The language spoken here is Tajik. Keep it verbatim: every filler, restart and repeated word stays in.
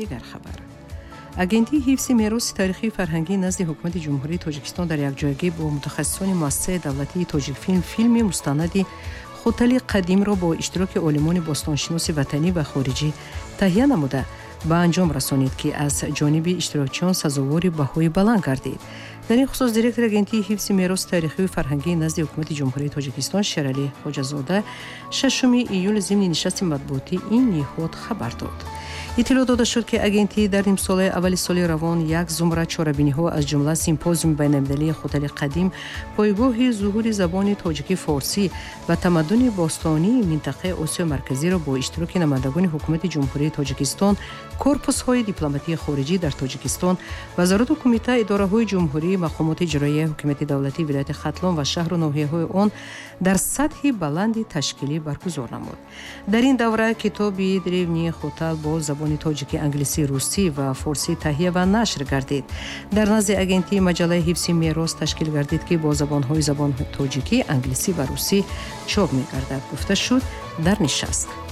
дигар хабар. агентии ҳифзи мероси таърихии фарҳангӣ назди ҳукумати ҷумҳурии тоҷикистон дар якҷоягӣ бо мутахассисони муассисаи давлатии тоҷикфилм филми мустанади хотали қадимро бо иштироки олимони бостоншиноси ватанӣ ва хориҷӣ таҳия намуда ба анҷом расонид, ки аз ҷониби иштирокчиён сазовори баҳои баланд гардид. дар ин хусус директори агентии ҳифзи мероси таърихию фарҳангӣ назди ҳукумати ҷумҳурии тоҷикистон Шералӣ Хоҷазода шашуми июл зимни нишасти матбуотӣ ин ниҳод хабар дод. иттилоъ дода шуд, ки агентии дар нимсолаи аввали соли равон як зумра чорабиниҳо аз ҷумла симпозиуми байналмилалии хотали қадим, пойгоҳи зуҳури забони тоҷикӣ форсӣ ва тамаддуни бостонии минтақаи Осиёи марказиро бо иштироки намояндагони ҳукумати ҷумҳурии тоҷикистон, корпусҳои дипломатии хориҷӣ дар Тоҷикистон, вазарату кумита идораҳои ҷумҳурӣ, мақомоти иҷроияи ҳукумати давлатии вилояти Хатлон ва шаҳру ноҳияҳои он дар сатҳи баланди ташкилӣ баргузор намуд. дар ин давра китоби древни хотал бо забони тоҷикӣ, англисӣ, русӣ ва форсӣ таҳия ва нашр гардид. дар назди агентии маҷаллаи ҳифзи мерос ташкил гардид, ки бо забонҳои забони тоҷикӣ, англисӣ ва русӣ чоп мегардад, гуфта шуд дар нишаст.